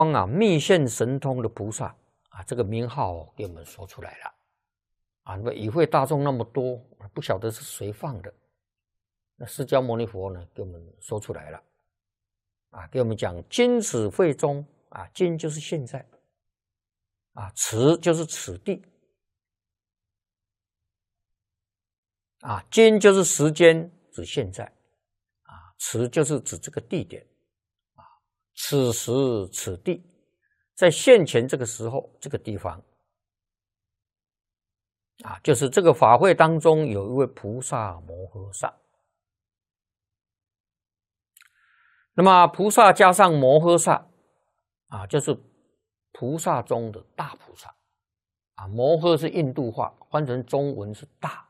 啊密现神通的菩萨啊，这个名号给我们说出来了啊。那么与会大众那么多，不晓得是谁放的。那释迦牟尼佛呢，给我们说出来了啊，给我们讲今此会中啊，今就是现在啊，此就是此地啊，今就是时间，指现在啊，此就是指这个地点啊，此时此地，在现前这个时候这个地方啊，就是这个法会当中有一位菩萨摩诃萨。那么菩萨加上摩诃萨啊，就是菩萨中的大菩萨啊。摩诃是印度话，换成中文是大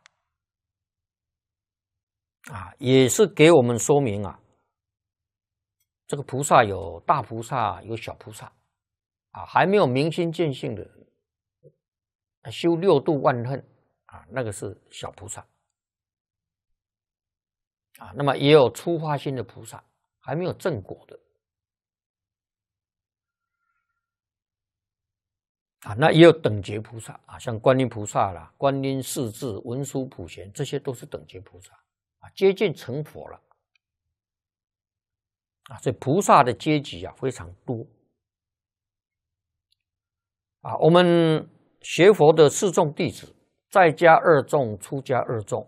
啊，也是给我们说明啊，这个菩萨有大菩萨，有小菩萨啊，还没有明心见性的修六度万恨啊，那个是小菩萨啊。那么也有初发心的菩萨，还没有正果的啊。那也有等觉菩萨啊，像观音菩萨啦、观音势至、文殊普贤，这些都是等觉菩萨啊，接近成佛了啊。所以菩萨的阶级啊非常多啊。我们学佛的四众弟子，在家二众，出家二众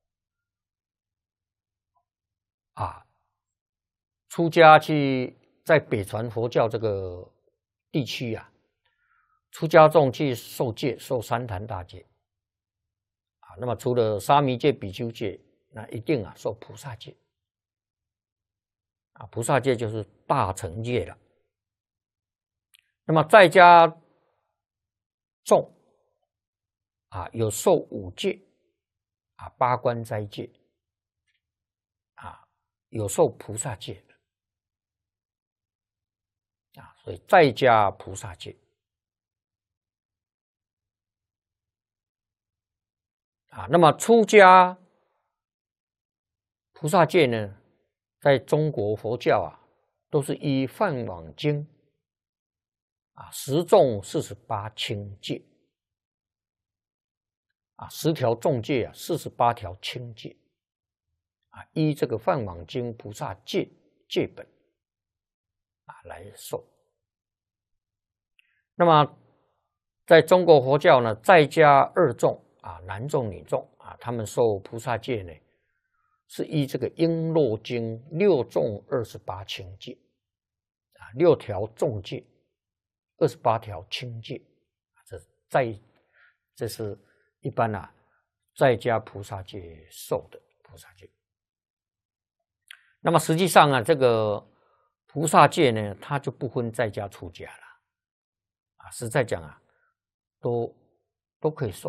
啊。出家去在北传佛教这个地区啊，出家众去受戒，受三坛大戒啊。那么除了沙弥戒、比丘戒，那一定啊受菩萨戒啊。菩萨戒就是大乘戒了。那么在家众啊，有受五戒啊，八关斋戒啊，有受菩萨戒的啊。所以在家菩萨戒啊。那么出家菩萨戒呢，在中国佛教啊，都是依《梵网经》啊10重48轻戒啊，10条重戒啊，48条轻戒啊，依这个《梵网经》菩萨戒戒本啊来受。那么在中国佛教呢，在家二众啊，男众女众啊，他们受菩萨戒呢，是依这个《璎珞经》6重28轻戒啊，6条重戒，28条轻戒，这是一般啊在家菩萨戒受的菩萨戒。那么实际上啊，这个菩萨戒呢，它就不分在家出家了啊。实在讲啊，都可以受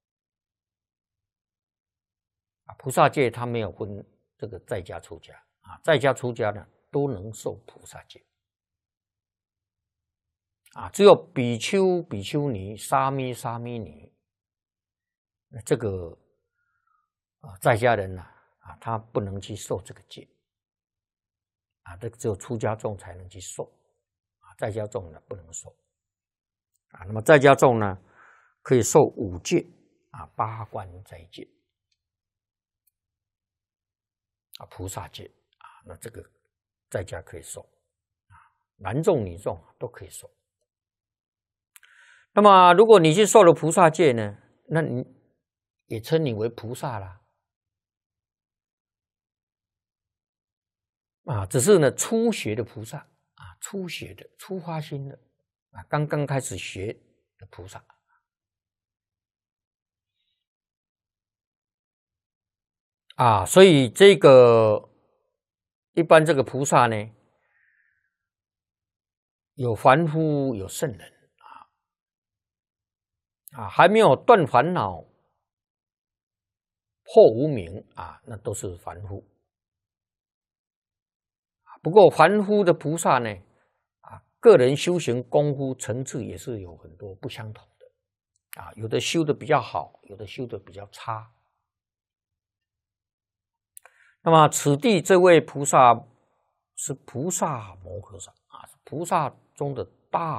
啊。菩萨戒它没有分这个在家出家啊，在家出家呢都能受菩萨戒啊。只有比丘、比丘尼、沙弥、沙弥尼，这个在家人呢啊，他不能去受这个戒啊，这个只有出家众才能去受啊，在家众呢不能受啊。那么在家众呢，可以受五戒啊，八关斋戒啊，菩萨戒啊，那这个在家可以受啊，男众女众都可以受。那么如果你去受了菩萨戒呢，那你也称你为菩萨啦啊，只是呢初学的菩萨啊，初学的、初发心的啊，刚刚开始学的菩萨啊。所以这个一般这个菩萨呢，有凡夫，有圣人啊，还没有断烦恼、破无明啊，那都是凡夫。不过凡夫的菩萨呢，啊，个人修行功夫层次也是有很多不相同的啊，有的修的比较好，有的修的比较差。那么此地这位菩萨是菩萨摩诃萨啊，菩萨中的大